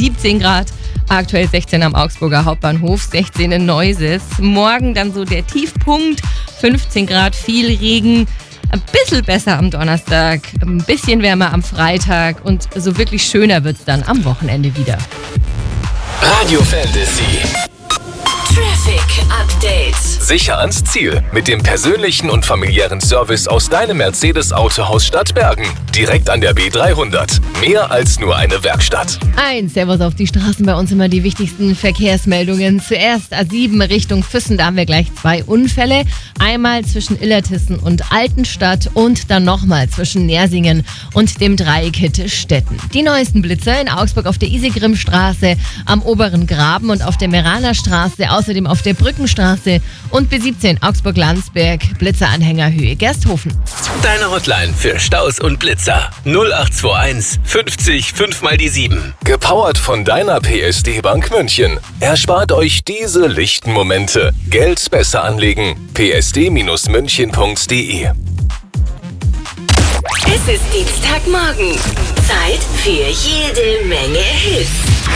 17 Grad. Aktuell 16 am Augsburger Hauptbahnhof, 16 in Neuses. Morgen dann so der Tiefpunkt, 15 Grad, viel Regen. Ein bisschen besser am Donnerstag, ein bisschen wärmer am Freitag und so wirklich schöner wird's dann am Wochenende wieder. Radio Fantasy. Traffic Update. Sicher ans Ziel mit dem persönlichen und familiären Service aus deinem Mercedes-Autohaus Stadtbergen. Direkt an der B300. Mehr als nur eine Werkstatt. Ein Servus auf die Straßen, bei uns immer die wichtigsten Verkehrsmeldungen. Zuerst A7 Richtung Füssen, da haben wir gleich 2 Unfälle. Einmal zwischen Illertissen und Altenstadt und dann nochmal zwischen Nersingen und dem Dreieck Hitte-Stetten. Die neuesten Blitze in Augsburg auf der Isigrimstraße, am Oberen Graben und auf der Meraner Straße, außerdem auf der Brückenstraße und B17 Augsburg-Landsberg, Blitzeranhängerhöhe Gersthofen. Deine Hotline für Staus und Blitzer 0821 50 5 mal die 7. Gepowert von deiner PSD Bank München. Erspart euch diese lichten Momente. Geld besser anlegen. psd-münchen.de. Es ist Dienstagmorgen. Zeit für jede Menge Hits.